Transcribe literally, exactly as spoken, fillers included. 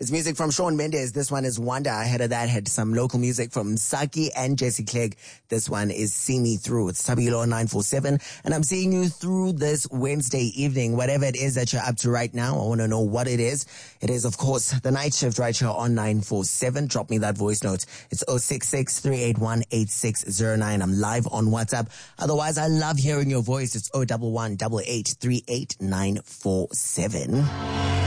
It's music from Shawn Mendes. This one is Wonder. Ahead of that, had some local music from Saki and Jesse Clegg. This one is See Me Through. It's Tabilo nine four seven, and I'm seeing you through this Wednesday evening. Whatever it is that you're up to right now, I want to know what it is. It is, of course, the night shift right here on nine four seven. Drop me that voice note. It's zero six six, three eight one, eight six zero nine. I'm live on WhatsApp. Otherwise, I love hearing your voice. It's zero one one, eight eight three eight nine four seven.